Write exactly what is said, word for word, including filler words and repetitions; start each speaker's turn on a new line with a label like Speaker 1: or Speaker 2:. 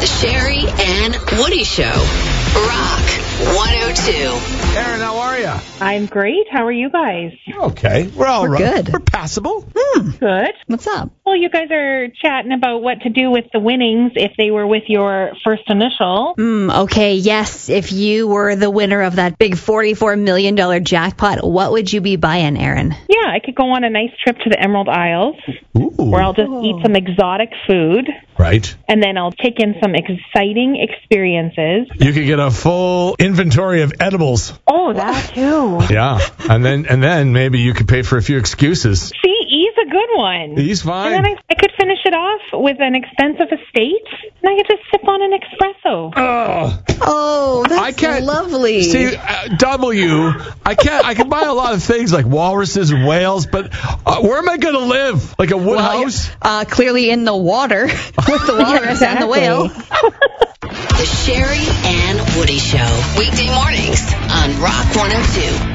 Speaker 1: The Sherry and Woody Show. Rock one oh two.
Speaker 2: Erin, how are you?
Speaker 3: I'm great. How are you guys?
Speaker 2: Okay. We're all
Speaker 4: We're
Speaker 2: right.
Speaker 4: good.
Speaker 2: We're passable.
Speaker 4: Hmm.
Speaker 3: Good.
Speaker 4: What's up?
Speaker 3: Well, you guys are chatting about what to do with the winnings if they were with your first initial.
Speaker 4: Mm, okay, yes. If you were the winner of that big forty-four million dollars jackpot, what would you be buying, Erin?
Speaker 3: Yeah, I could go on a nice trip to the Emerald Isles
Speaker 2: Ooh.
Speaker 3: where I'll just eat some exotic food.
Speaker 2: Right.
Speaker 3: And then I'll take in some exciting experiences.
Speaker 2: You could get a full inventory of edibles.
Speaker 3: Oh, that too.
Speaker 2: Yeah. And then and then maybe you could pay for a few excuses.
Speaker 3: See, he's a good one.
Speaker 2: He's fine.
Speaker 3: And then I, I could finish it off with an expensive estate, and I could just sip on an espresso.
Speaker 2: Oh.
Speaker 4: Oh, that's
Speaker 2: I can't,
Speaker 4: lovely.
Speaker 2: See, uh, W, I can't. I can buy a lot of things like walruses and whales, but uh, where am I going to live? Like a wood
Speaker 4: well,
Speaker 2: house?
Speaker 4: Uh, clearly in the water with the walrus
Speaker 3: Yeah,
Speaker 4: and the whale.
Speaker 1: The Sherry and Woody Show. Weekday mornings on Rock one oh two.